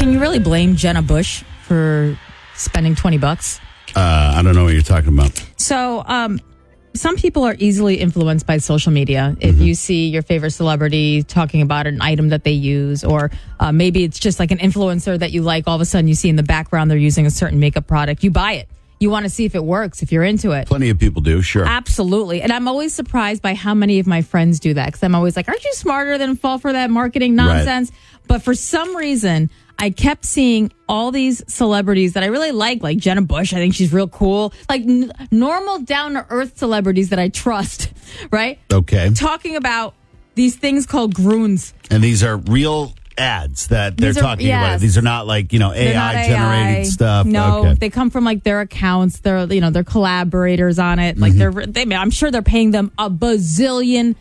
Can you really blame Jenna Bush for spending $20? I don't know what you're talking about. So, some people are easily influenced by social media. If you see your favorite celebrity talking about an item that they use, or maybe it's just like an influencer that you like, all of a sudden you see in the background they're using a certain makeup product. You buy it. You want to see if it works, if you're into it. Plenty of people do, sure. Absolutely. And I'm always surprised by how many of my friends do that, because I'm always like, aren't you smarter than fall for that marketing nonsense? Right. But for some reason, I kept seeing all these celebrities that I really like Jenna Bush. I think she's real cool. Like normal, down-to-earth celebrities that I trust, right? Okay. Talking about these things called groons. And these are real ads that they're talking about. These are not like, AI-generated stuff. No, okay. They come from like their accounts. They're, they're collaborators on it. Like I'm sure they're paying them $1 bazillion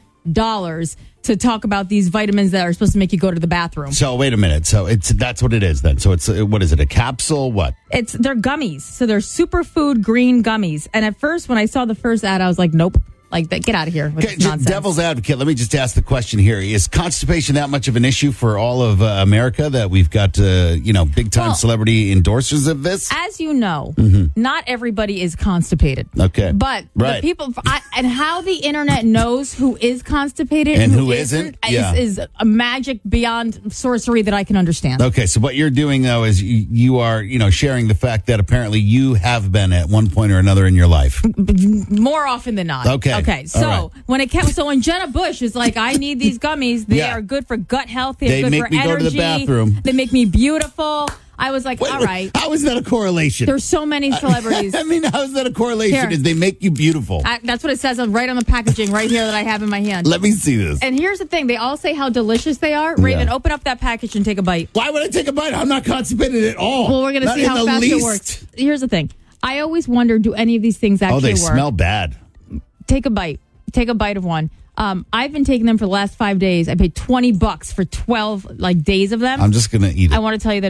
to talk about these vitamins that are supposed to make you go to the bathroom. So wait a minute. So that's what it is then. So it's what is it? A capsule? What? They're gummies. So they're superfood green gummies. And at first, when I saw the first ad, I was like, nope. Like, get out of here with this nonsense. Devil's advocate, let me just ask the question here. Is constipation that much of an issue for all of America that we've got, big-time celebrity endorsers of this? As you know, not everybody is constipated. Okay. But the people, and how the internet knows who is constipated and who isn't is a magic beyond sorcery that I can understand. Okay, so what you're doing, though, is you are, sharing the fact that apparently you have been at one point or another in your life. More often than not. Okay, so when Jenna Bush is like, I need these gummies, they are good for gut health, they're good for energy. They make me go to the bathroom. They make me beautiful. I was like, all right. How is that a correlation? There's so many celebrities. I mean, how is that a correlation? Is they make you beautiful? That's what it says right on the packaging right here that I have in my hand. Let me see this. And here's the thing. They all say how delicious they are. Raven, open up that package and take a bite. Why would I take a bite? I'm not constipated at all. Well, we're going to see how fast it works. Here's the thing. I always wonder, do any of these things actually work? Oh, they smell bad. Take a bite. Take a bite of one. I've been taking them for the last 5 days. I paid $20 for 12 days of them. I'm just going to eat it. I want to tell you that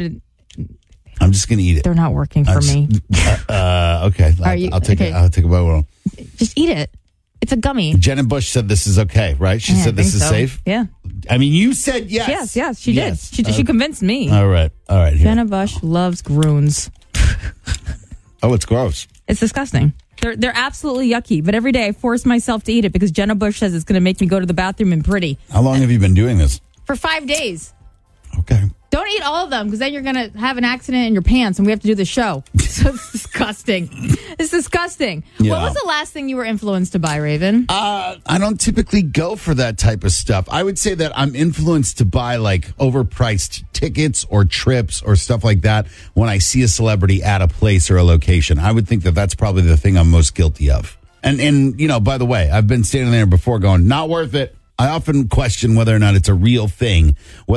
I'm just going to eat it. They're not working for me. Okay. I'll take a bite. Just eat it. It's a gummy. Jenna Bush said this is okay, right? She said this is safe? Yeah. I mean, you said yes. Yes, she did. She convinced me. All right. Here. Jenna Bush loves groons. Oh, it's gross. It's disgusting. They're absolutely yucky, but every day I force myself to eat it because Jenna Bush says it's going to make me go to the bathroom and pretty. How long have you been doing this? For 5 days. Okay. Don't eat all of them because then you're going to have an accident in your pants and we have to do the show. So it's disgusting. It's disgusting. Yeah. What was the last thing you were influenced to buy, Raven? I don't typically go for that type of stuff. I would say that I'm influenced to buy like overpriced tickets or trips or stuff like that when I see a celebrity at a place or a location. I would think that that's probably the thing I'm most guilty of. And by the way, I've been standing there before going, not worth it. I often question whether or not it's a real thing.